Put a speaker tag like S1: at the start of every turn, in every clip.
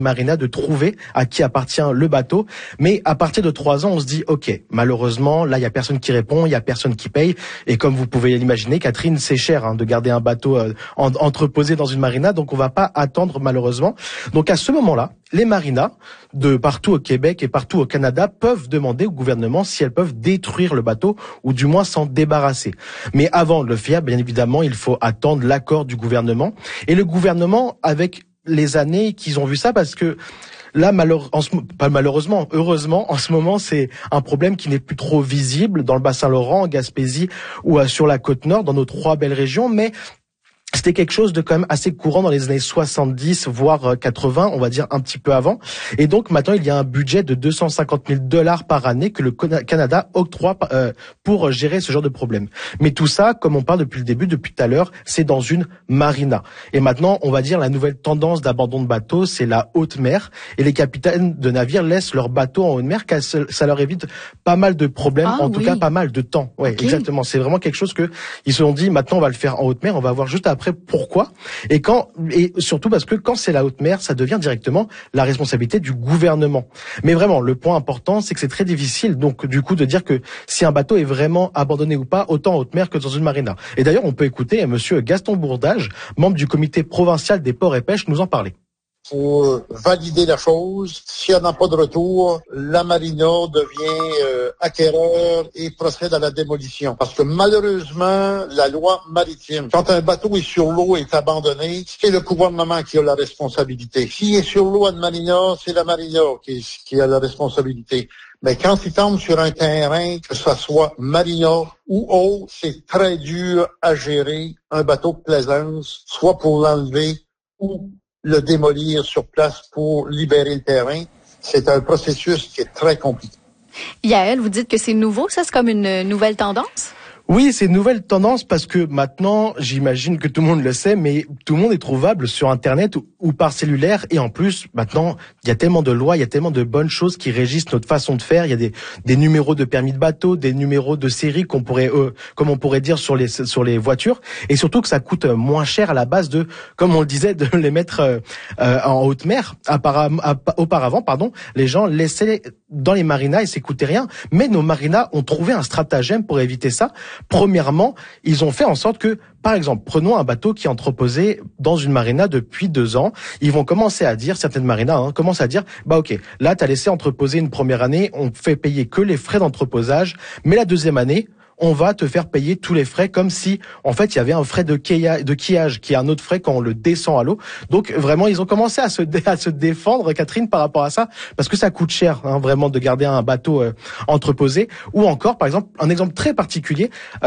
S1: marina de trouver à qui appartient le bateau. Mais à partir de 3 ans, on se dit, ok, malheureusement, là, il y a personne qui répond, il y a personne qui paye. Et comme vous pouvez l'imaginer, Catherine, c'est cher de garder un bateau entreposé dans une marina, donc on va pas attendre malheureusement. Donc à ce moment-là, les marinas de partout au Québec et partout au Canada peuvent demander au gouvernement si elles peuvent détruire le bateau ou du moins s'en débarrasser. Mais avant de le faire, bien évidemment, il faut attendre l'accord du gouvernement. Et le gouvernement, avec les années qu'ils ont vu ça, parce que là, heureusement, en ce moment, c'est un problème qui n'est plus trop visible dans le Bas-Saint-Laurent, en Gaspésie ou sur la Côte-Nord, dans nos 3 belles régions, mais c'était quelque chose de quand même assez courant dans les années 70, voire 80, on va dire un petit peu avant. Et donc maintenant, il y a un budget de 250 000 $ par année que le Canada octroie pour gérer ce genre de problème. Mais tout ça, comme on parle depuis le début, depuis tout à l'heure, c'est dans une marina. Et maintenant, on va dire la nouvelle tendance d'abandon de bateaux, c'est la haute mer. Et les capitaines de navires laissent leurs bateaux en haute mer, car ça leur évite pas mal de problèmes, tout cas pas mal de temps. Ouais, okay. Exactement. C'est vraiment quelque chose que ils se sont dit, maintenant on va le faire en haute mer, on va voir juste après pourquoi et surtout parce que quand c'est la haute mer, ça devient directement la responsabilité du gouvernement. Mais vraiment, le point important, c'est que c'est très difficile donc du coup de dire que si un bateau est vraiment abandonné ou pas, autant en haute mer que dans une marina. Et d'ailleurs, on peut écouter monsieur Gaston Bourdage, membre du comité provincial des ports et pêches, nous en parler.
S2: Pour valider la chose, s'il n'y en a pas de retour, la marina devient acquéreur et procède à la démolition. Parce que malheureusement, la loi maritime, quand un bateau est sur l'eau et est abandonné, c'est le gouvernement qui a la responsabilité. S'il est sur l'eau à une marina, c'est la marina qui a la responsabilité. Mais quand il tombe sur un terrain, que ce soit marina ou autre, c'est très dur à gérer un bateau de plaisance, soit pour l'enlever ou le démolir sur place pour libérer le terrain. C'est un processus qui est très compliqué.
S3: Yael, vous dites que c'est nouveau, ça? C'est comme une nouvelle tendance?
S1: Oui, c'est une nouvelle tendance parce que maintenant, j'imagine que tout le monde le sait, mais tout le monde est trouvable sur Internet ou par cellulaire. Et en plus, maintenant, il y a tellement de lois, il y a tellement de bonnes choses qui régissent notre façon de faire. Il y a des numéros de permis de bateau, des numéros de série comme on pourrait dire sur les voitures. Et surtout que ça coûte moins cher à la base comme on le disait, de les mettre en haute mer. Auparavant, les gens laissaient dans les marinas et ça coûtait rien. Mais nos marinas ont trouvé un stratagème pour éviter ça. Premièrement, ils ont fait en sorte que, par exemple, prenons un bateau qui est entreposé dans une marina depuis 2 ans. Ils vont commencer à dire, certaines marinas commencent à dire, ok, là t'as laissé entreposer une première année, on fait payer que les frais d'entreposage, mais la deuxième année, on va te faire payer tous les frais comme si, en fait, il y avait un frais de quillage qui est un autre frais quand on le descend à l'eau. Donc, vraiment, ils ont commencé à se défendre, Catherine, par rapport à ça, parce que ça coûte cher, vraiment, de garder un bateau entreposé. Ou encore, par exemple, un exemple très particulier,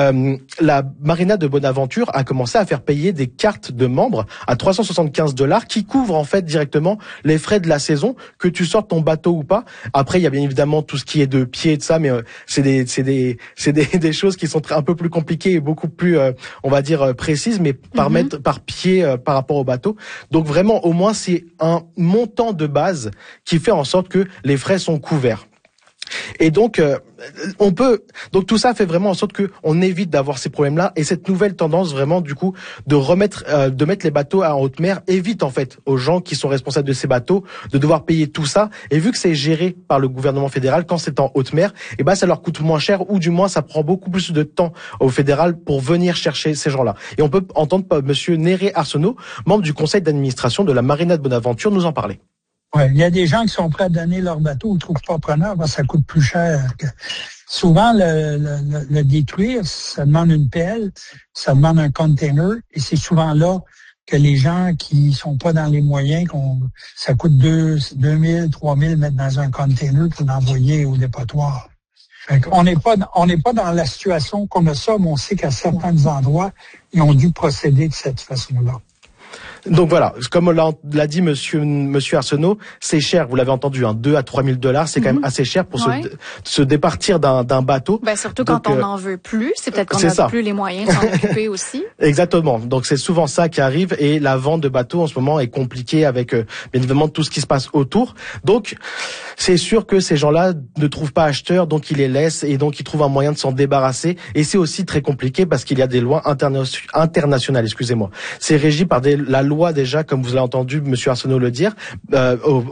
S1: la marina de Bonaventure a commencé à faire payer des cartes de membres à 375 $ qui couvrent, en fait, directement les frais de la saison, que tu sortes ton bateau ou pas. Après, il y a bien évidemment tout ce qui est de pied et de ça, mais c'est des choses qui sont un peu plus compliquées et beaucoup plus, on va dire, précises, mais par pied par rapport au bateau. Donc vraiment, au moins, c'est un montant de base qui fait en sorte que les frais sont couverts. Et donc, donc tout ça fait vraiment en sorte que on évite d'avoir ces problèmes-là. Et cette nouvelle tendance vraiment, du coup, de mettre les bateaux en haute mer évite en fait aux gens qui sont responsables de ces bateaux de devoir payer tout ça. Et vu que c'est géré par le gouvernement fédéral, quand c'est en haute mer, ça leur coûte moins cher ou du moins ça prend beaucoup plus de temps au fédéral pour venir chercher ces gens-là. Et on peut entendre monsieur Néré Arsenault, membre du conseil d'administration de la Marina de Bonaventure, nous en parler.
S4: Ouais, il y a des gens qui sont prêts à donner leur bateau ou ne trouvent pas preneur parce que ça coûte plus cher. Souvent, le détruire, ça demande une pelle, ça demande un container et c'est souvent là que les gens qui sont pas dans les moyens, ça coûte 2 000, 3 000 mettre dans un container pour l'envoyer au dépotoir. On n'est pas dans la situation qu'on a ça, mais on sait qu'à certains endroits, ils ont dû procéder de cette façon-là.
S1: Donc voilà, comme l'a dit monsieur Arsenault, c'est cher, vous l'avez entendu, 2 à 3 000 $, c'est quand même assez cher pour se départir d'un bateau.
S3: Surtout quand on n'en veut plus, c'est peut-être qu'on n'a plus les moyens de s'en occuper aussi.
S1: Exactement, donc c'est souvent ça qui arrive et la vente de bateaux en ce moment est compliquée avec bien évidemment tout ce qui se passe autour. Donc c'est sûr que ces gens-là ne trouvent pas acheteurs, donc ils les laissent et donc ils trouvent un moyen de s'en débarrasser. Et c'est aussi très compliqué parce qu'il y a des lois internationales, excusez-moi. C'est régi par la loi déjà, comme vous l'avez entendu monsieur Arsenault le dire,